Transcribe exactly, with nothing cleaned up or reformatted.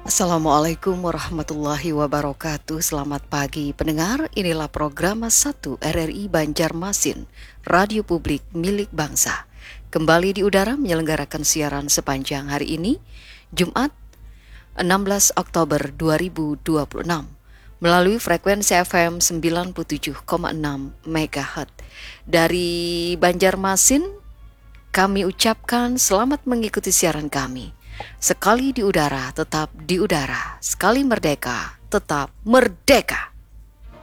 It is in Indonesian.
Assalamualaikum warahmatullahi wabarakatuh. Selamat pagi pendengar, inilah program satu R R I Banjarmasin, radio publik milik bangsa. Kembali di udara menyelenggarakan siaran sepanjang hari ini, Jumat enam belas Oktober dua ribu dua puluh enam, melalui frekuensi F M sembilan puluh tujuh koma enam megahertz. Dari Banjarmasin, kami ucapkan selamat mengikuti siaran kami. Sekali di udara, tetap di udara. Sekali merdeka, tetap merdeka.